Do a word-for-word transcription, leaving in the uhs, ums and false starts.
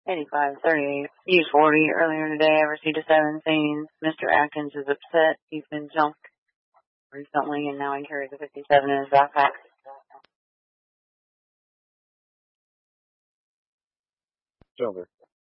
eighty-five thirty-eight. Use forty. Earlier today, I received a seven saying Mister Atkins is upset. He's been jumped recently, and now he carries a fifty-seven in his backpack. Silver.